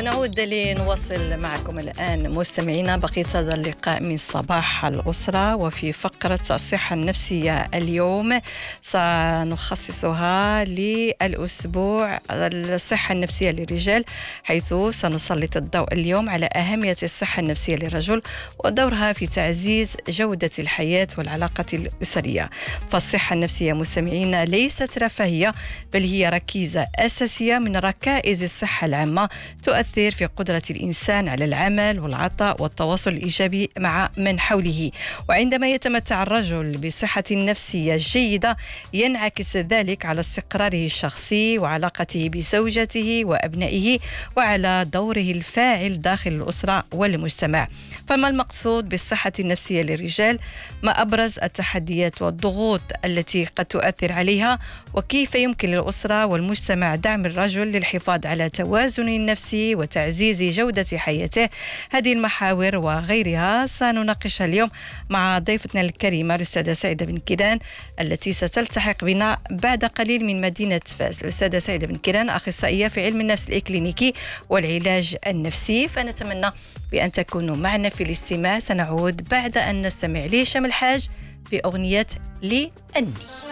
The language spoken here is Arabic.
ونعود لنواصل معكم الآن مستمعينا بقية هذا اللقاء من صباح الأسرة. وفي فقرة الصحة النفسية اليوم سنخصصها للأسبوع الصحة النفسية للرجال، حيث سنسلط الضوء اليوم على أهمية الصحة النفسية للرجل ودورها في تعزيز جودة الحياة والعلاقة الأسرية. فالصحة النفسية مستمعينا ليست رفاهية، بل هي ركيزة أساسية من ركائز الصحة العامة، تؤثر في قدرة الإنسان على العمل والعطاء والتواصل الإيجابي مع من حوله. وعندما يتمتع الرجل بصحة نفسية جيدة ينعكس ذلك على استقراره الشخصي وعلاقته بزوجته وأبنائه وعلى دوره الفاعل داخل الأسرة والمجتمع. فما المقصود بالصحة النفسية للرجال؟ ما أبرز التحديات والضغوط التي قد تؤثر عليها؟ وكيف يمكن للأسرة والمجتمع دعم الرجل للحفاظ على توازن النفسي وتعزيز جودة حياته؟ هذه المحاور وغيرها سنناقشها اليوم مع ضيفتنا الكريمة الأستاذة سعيدة بن كيران، التي ستلتحق بنا بعد قليل من مدينة فاس. الأستاذة سعيدة بن كيران أخصائية في علم النفس الإكلينيكي والعلاج النفسي، فنتمنى بأن تكونوا معنا في الاستماع. سنعود بعد أن نستمع لهشام الحاج بأغنية لي أني.